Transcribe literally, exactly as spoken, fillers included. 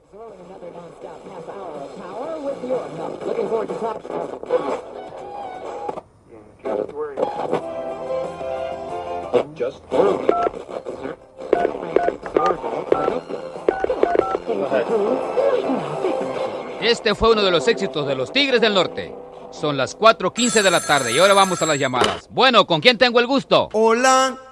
Este fue uno de los éxitos de los Tigres del Norte. Son las cuatro quince de la tarde y ahora vamos a las llamadas. Bueno, ¿con quién tengo el gusto? Hola,